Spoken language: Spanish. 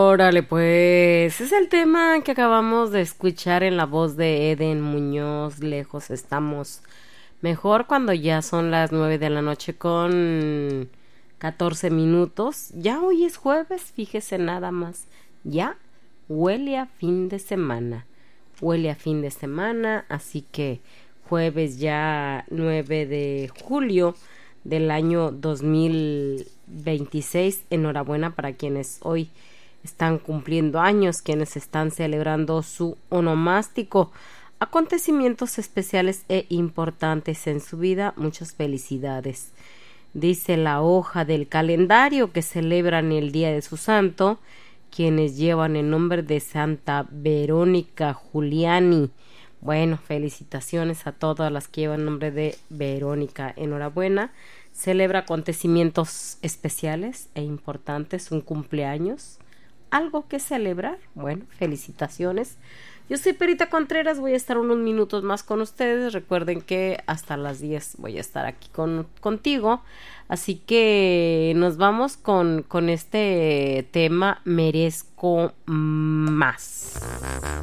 Órale, pues es el tema que acabamos de escuchar en la voz de Eden Muñoz. Lejos estamos. Mejor cuando ya son las 9 de la noche con 14 minutos. Ya hoy es jueves, fíjese nada más. Ya huele a fin de semana. Huele a fin de semana, así que jueves ya 9 de julio del año 2026. Enhorabuena para quienes hoy están cumpliendo años, quienes están celebrando su onomástico, acontecimientos especiales e importantes en su vida. Muchas felicidades. Dice la hoja del calendario que celebran el día de su santo, quienes llevan el nombre de Santa Verónica Giuliani. Bueno, felicitaciones a todas las que llevan el nombre de Verónica. Enhorabuena. Celebra acontecimientos especiales e importantes, un cumpleaños, algo que celebrar. Bueno, felicitaciones. Yo soy Perita Contreras, voy a estar unos minutos más con ustedes. Recuerden que hasta las 10 voy a estar aquí contigo. Así que nos vamos con este tema, Merezco Más.